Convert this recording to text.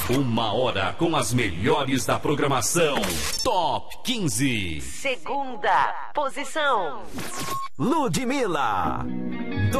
Uma hora com as melhores da programação. Top 15. Segunda posição. Ludmilla.